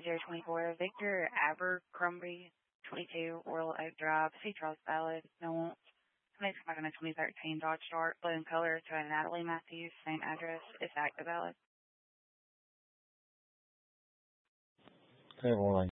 024, Victor Abercrombie, 22, Oral Oak Drive, C. Charles Ballard, no. Somebody's come back on a 2013 Dodge Dart, blue in color, to a Natalie Matthews, same address. It's active valid. Good morning.